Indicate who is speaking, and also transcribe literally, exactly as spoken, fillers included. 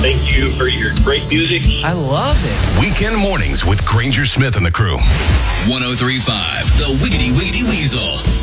Speaker 1: Thank you for your great music.
Speaker 2: I love it.
Speaker 3: Weekend mornings with Granger Smith and the crew.
Speaker 4: one oh three point five, The Wiggity Wiggity Weasel.